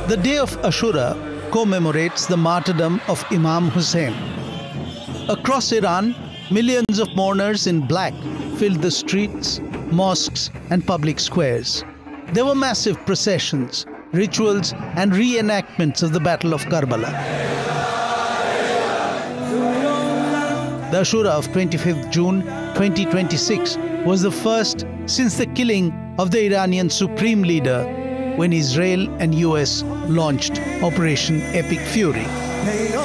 The day of Ashura commemorates the martyrdom of Imam Hussein. Across Iran, millions of mourners in black filled the streets, mosques and public squares. There were massive processions, rituals and reenactments of the Battle of Karbala. The Ashura of 25th June 2026 was the first since the killing of the Iranian Supreme Leader when Israel and US launched Operation Epic Fury.